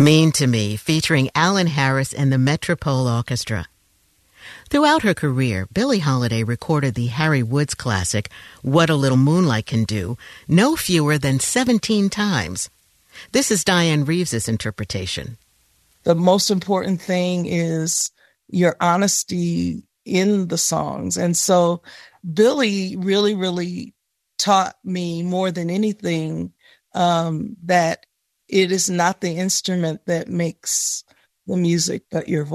Mean to Me, featuring Alan Harris and the Metropole Orchestra. Throughout her career, Billie Holiday recorded the Harry Woods classic, What a Little Moonlight Can Do, no fewer than 17 times. This is Diane Reeves' interpretation. The most important thing is your honesty in the songs. And so Billie really, really taught me more than anything that it is not the instrument that makes the music, but your voice.